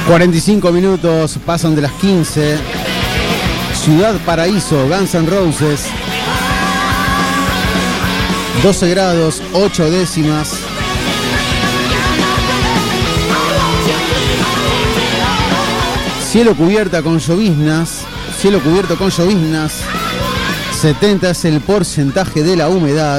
45 minutos pasan de las 15. Ciudad Paraíso, Guns N' Roses. 12 grados, 8 décimas. Cielo cubierto con lloviznas. 70 es el porcentaje de la humedad.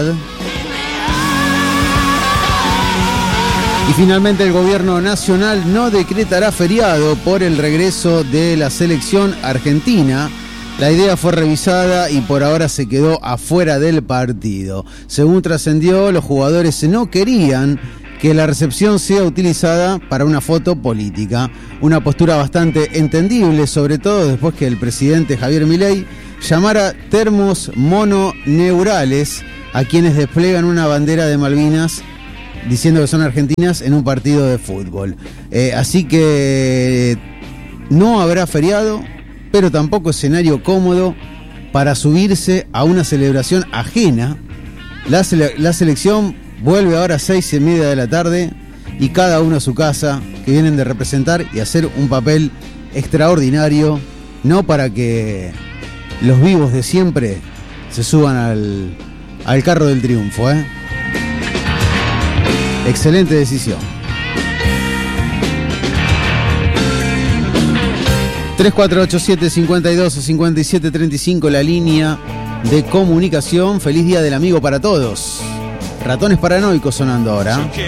Y finalmente el gobierno nacional no decretará feriado por el regreso de la selección argentina. La idea fue revisada y por ahora se quedó afuera del partido. Según trascendió, los jugadores no querían que la recepción sea utilizada para una foto política. Una postura bastante entendible, sobre todo después que el presidente Javier Milei llamara termos mononeurales a quienes desplegan una bandera de Malvinas diciendo que son argentinas en un partido de fútbol. Así que no habrá feriado, pero tampoco escenario cómodo para subirse a una celebración ajena. La selección vuelve ahora a 6:30 de la tarde y cada uno a su casa, que vienen de representar y hacer un papel extraordinario, no para que los vivos de siempre se suban al carro del triunfo, ¿eh? Excelente decisión. 3487-52-5735, la línea de comunicación. Feliz Día del Amigo para todos. Ratones Paranoicos sonando ahora.